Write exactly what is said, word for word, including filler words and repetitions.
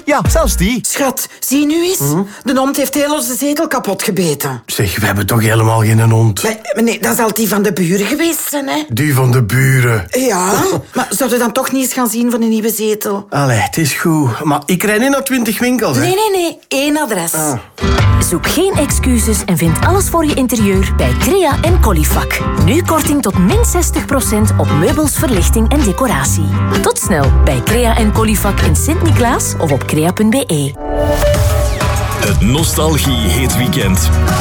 Ja, zelfs die. Schat, zie nu eens. Mm-hmm. De hond heeft heel onze zetel kapot gebeten. Zeg, we hebben toch helemaal geen hond? Nee, nee, dat zal die van de buren geweest zijn, hè? Die van de buren? Ja, maar zouden we dan toch niet eens gaan zien van een nieuwe zetel? Allee, het is goed. Maar ik rijd niet naar twintig winkels, hè? Nee, nee, nee. Eén adres. Ah. Zoek geen excuses en vind alles voor je interieur bij Crea en Colifac. Nu korting tot min zestig procent op meubels, verlichting en decoratie. Tot snel bij Crea en Colifac in Sint-Niklaas of op crea punt be. Het Nostalgie Hit Weekend.